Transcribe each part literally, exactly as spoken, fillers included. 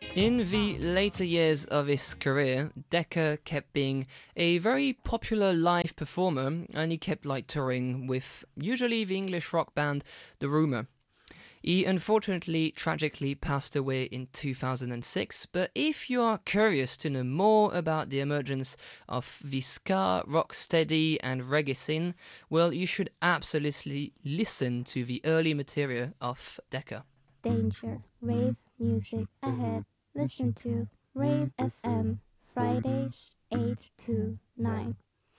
In the later years of his career, Decca kept being a very popular live performer, and he kept like touring with usually the English rock band The Rumour. He unfortunately tragically passed away in two thousand six, but if you are curious to know more about the emergence of the ska, rocksteady and reggae scene, well, you should absolutely listen to the early material of Decca. Danger, rave music ahead. Listen to Rave F M, Fridays eight to nine.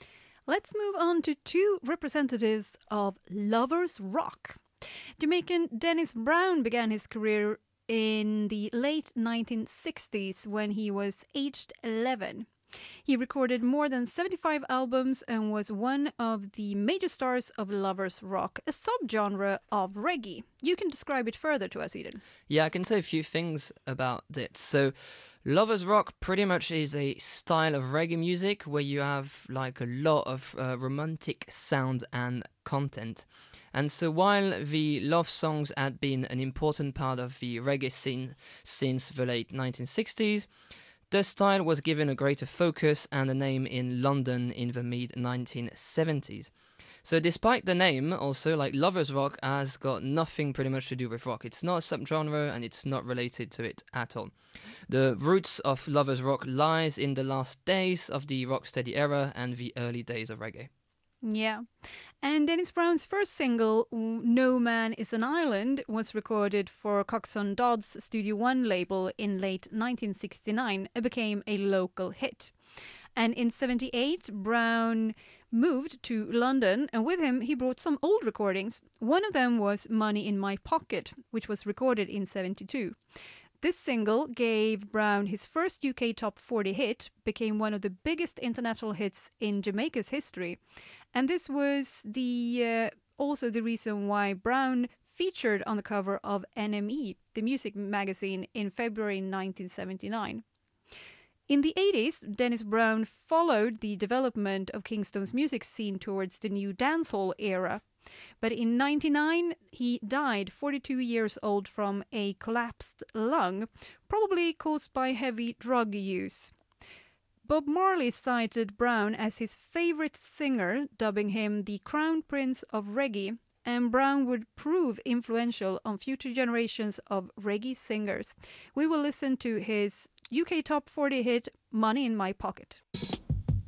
Let's move on to two representatives of lovers rock. Jamaican Dennis Brown began his career in the late nineteen sixties when he was aged eleven. He recorded more than seventy-five albums and was one of the major stars of lovers rock, a subgenre of reggae. You can describe it further to us, Eden. Yeah, I can say a few things about it. So, lovers rock pretty much is a style of reggae music where you have like a lot of uh, romantic sound and content. And so while the love songs had been an important part of the reggae scene since the late nineteen sixties, the style was given a greater focus and a name in London in the mid nineteen seventies. So despite the name, also, like lovers rock has got nothing pretty much to do with rock. It's not a subgenre and it's not related to it at all. The roots of lovers rock lies in the last days of the rocksteady era and the early days of reggae. Yeah. And Dennis Brown's first single, No Man is an Island, was recorded for Coxsone Dodd's Studio One label in late nineteen sixty-nine and became a local hit. And in seventy-eight, Brown moved to London, and with him he brought some old recordings. One of them was Money in My Pocket, which was recorded in seventy-two. This single gave Brown his first U K top forty hit, became one of the biggest international hits in Jamaica's history. And this was the uh, also the reason why Brown featured on the cover of N M E, the music magazine, in February nineteen seventy-nine. In the eighties, Dennis Brown followed the development of Kingston's music scene towards the new dancehall era. But in ninety-nine, he died forty-two years old from a collapsed lung, probably caused by heavy drug use. Bob Marley cited Brown as his favorite singer, dubbing him the Crown Prince of Reggae, and Brown would prove influential on future generations of reggae singers. We will listen to his U K top forty hit, Money in My Pocket.